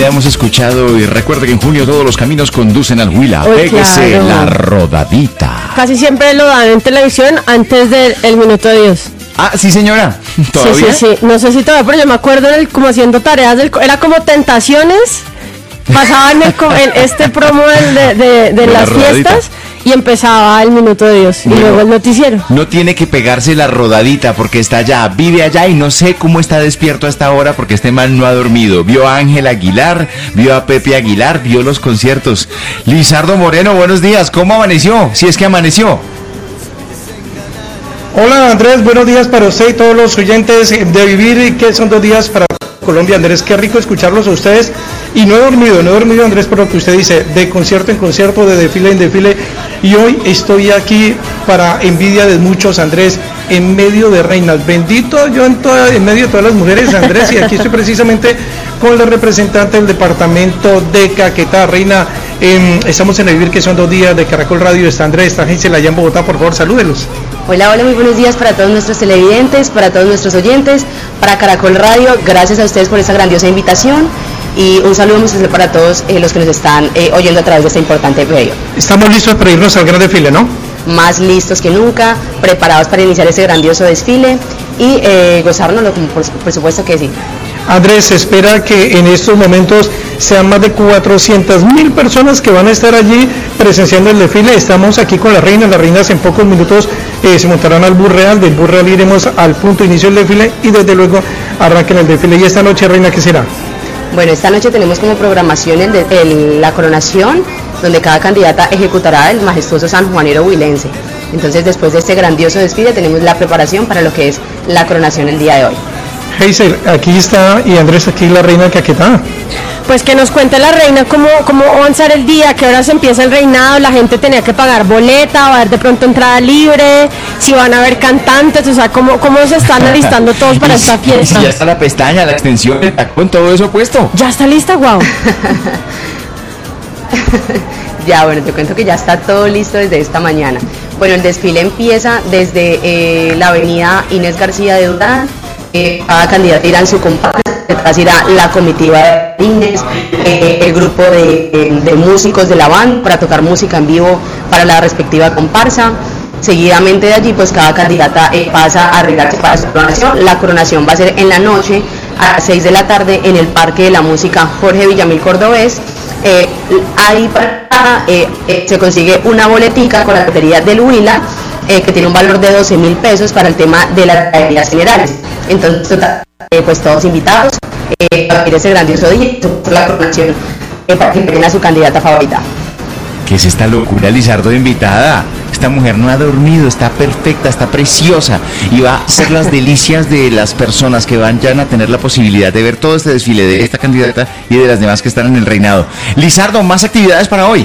hemos escuchado y recuerde que en junio todos los caminos conducen al Huila. Pégese claro. La rodadita. Casi siempre lo dan en televisión antes del Minuto de Dios. Ah, sí señora, ¿todavía? Sí. No sé si todavía, pero yo me acuerdo como haciendo tareas era como Tentaciones. Pasaban en este promo de las fiestas y empezaba el Minuto de Dios y luego el noticiero. No tiene que pegarse la rodadita porque está allá, vive allá y no sé cómo está despierto a esta hora porque este man no ha dormido. Vio a Ángel Aguilar, vio a Pepe Aguilar, vio los conciertos. Lizardo Moreno, buenos días, ¿cómo amaneció? Si es que amaneció. Hola Andrés, buenos días para usted y todos los oyentes de Vivir, que son 2 días para Colombia. Andrés, qué rico escucharlos a ustedes. Y no he dormido Andrés, por lo que usted dice, de concierto en concierto, de desfile en desfile. Y hoy estoy aquí para envidia de muchos, Andrés, en medio de reinas. Bendito yo en medio de todas las mujeres, Andrés, y aquí estoy precisamente con la representante del departamento de Caquetá, Reina. Estamos en el Vivir, que son 2 días de Caracol Radio. Está Andrés, está Gisela allá en Bogotá, por favor, salúdelos. Hola, muy buenos días para todos nuestros televidentes, para todos nuestros oyentes, para Caracol Radio. Gracias a ustedes por esta grandiosa invitación y un saludo muy especial para todos los que nos están oyendo a través de este importante medio. Estamos listos para irnos al gran desfile, ¿no? Más listos que nunca, preparados para iniciar este grandioso desfile y gozárnoslo, por supuesto que sí. Andrés, se espera que en estos momentos sean más de 400,000 personas que van a estar allí presenciando el desfile. Estamos aquí con las reinas en pocos minutos se montarán al bus real, del bus real iremos al punto de inicio del desfile y desde luego arranquen el desfile. Y esta noche, Reina, ¿qué será? Bueno, esta noche tenemos como programación la coronación, donde cada candidata ejecutará el majestuoso sanjuanero huilense. Entonces, después de este grandioso desfile, tenemos la preparación para lo que es la coronación el día de hoy. Hazel, aquí está, y Andrés, aquí la reina de Caquetá. Pues que nos cuente la reina cómo avanzar el día, a qué horas empieza el reinado, la gente tenía que pagar boleta, va a haber de pronto entrada libre, si van a haber cantantes, o sea, cómo se están alistando todos para esta fiesta. Ya está la pestaña, la extensión, el tacón, todo eso puesto. ¿Ya está lista? Guau. Ya, bueno, te cuento que ya está todo listo desde esta mañana. Bueno, el desfile empieza desde la avenida Inés García de Durán. Cada candidata irá en su compás, detrás irá la comitiva de Inés, el grupo de músicos de la banda para tocar música en vivo para la respectiva comparsa. Seguidamente de allí, pues cada candidata pasa a arreglarse para su coronación. La coronación va a ser en la noche a las 6 de la tarde en el Parque de la Música Jorge Villamil Cordobés. Ahí se consigue una boletica con la lotería del Huila, que tiene un valor de 12,000 pesos para el tema de las tareas generales. Entonces, pues todos invitados a vivir ese grandioso día, la coronación, para que tengan a su candidata favorita. ¿Qué es esta locura, Lizardo, de invitada? Esta mujer no ha dormido, está perfecta, está preciosa y va a ser las delicias de las personas que van a tener la posibilidad de ver todo este desfile de esta candidata y de las demás que están en el reinado. Lizardo, más actividades para hoy.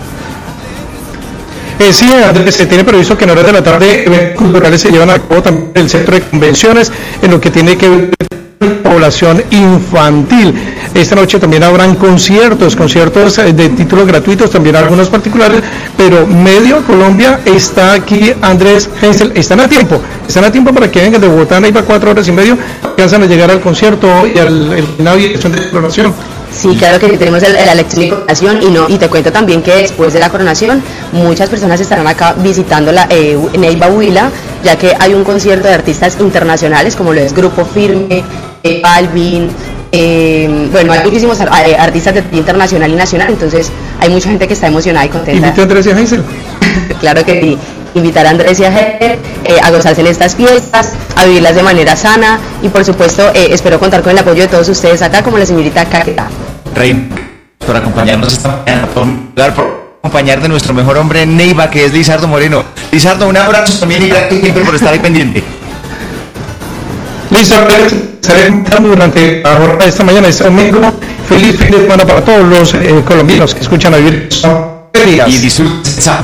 Sí, Andrés, se tiene previsto que en horas de la tarde eventos culturales se llevan a cabo también en el centro de convenciones en lo que tiene que ver con la población infantil. Esta noche también habrán conciertos de títulos gratuitos, también algunos particulares, pero medio Colombia está aquí, Andrés, Hazel, están a tiempo para que vengan de Bogotá, ahí va 4 horas y media, alcanzan a llegar al concierto y al reinado y elección de coronación. Sí, claro que tenemos la elección y coronación y te cuento también que después de la coronación muchas personas estarán acá visitando la Neiva Huila, ya que hay un concierto de artistas internacionales como lo es Grupo Firme, Balvin, bueno, hay muchísimos artistas de internacional y nacional, entonces hay mucha gente que está emocionada y contenta. ¿Invita a Andrés y a Hazel? Claro que sí. Invitar a Andrés y a Hazel a gozarse en estas fiestas, a vivirlas de manera sana y por supuesto espero contar con el apoyo de todos ustedes acá como la señorita Caquetá. Rey, por acompañarnos esta mañana, por acompañar de nuestro mejor hombre en Neiva, que es Lizardo Moreno. Lizardo, un abrazo también y gracias siempre por estar ahí pendiente. Listo, estaré invitando durante la jornada de esta mañana, este domingo. Feliz fin de semana para todos los colombianos que escuchan a Vivir. Y disfruten.